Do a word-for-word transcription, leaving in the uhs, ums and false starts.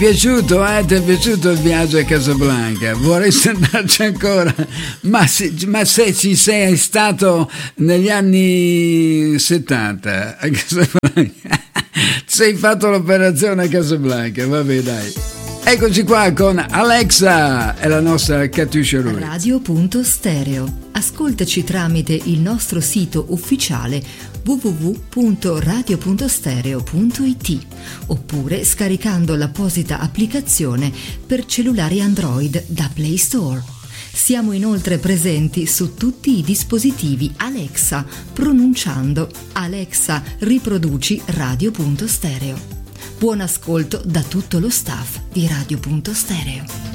Piaciuto, eh? Ti è piaciuto il viaggio a Casablanca? Vorresti andarci ancora? Ma se, ma se ci sei stato negli anni settanta a Casablanca, sei fatto l'operazione a Casablanca, vabbè dai. Eccoci qua con Alexa e la nostra Catiuscia Ruiz. Radio.stereo. Ascoltaci tramite il nostro sito ufficiale w w w punto radio punto stereo punto i t oppure scaricando l'apposita applicazione per cellulari Android da Play Store. Siamo inoltre presenti su tutti i dispositivi Alexa pronunciando Alexa riproduci radio.stereo. Buon ascolto da tutto lo staff di Radio.stereo.